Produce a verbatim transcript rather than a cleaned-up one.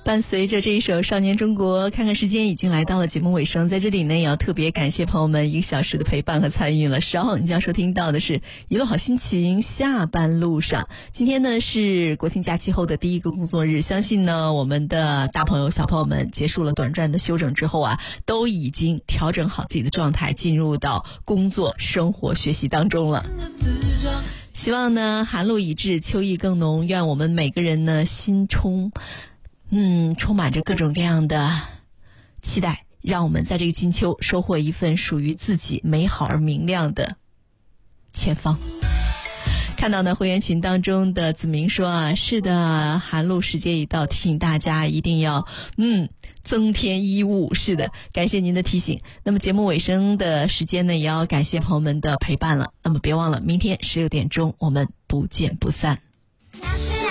伴随着这一首《少年中国》，看看时间已经来到了节目尾声，在这里呢也要特别感谢朋友们一个小时的陪伴和参与了。稍后你将收听到的是一路好心情下班路上。今天呢是国庆假期后的第一个工作日，相信呢我们的大朋友小朋友们结束了短暂的休整之后啊，都已经调整好自己的状态，进入到工作、生活、学习当中了。希望呢寒露已至，秋意更浓，愿我们每个人呢心充嗯，充满着各种各样的期待，让我们在这个金秋收获一份属于自己美好而明亮的前方。看到呢会员群当中的子明说啊，是的，寒露时节已到，提醒大家一定要嗯增添衣物。是的，感谢您的提醒。那么节目尾声的时间呢，也要感谢朋友们的陪伴了。那么别忘了，明天十六点钟我们不见不散。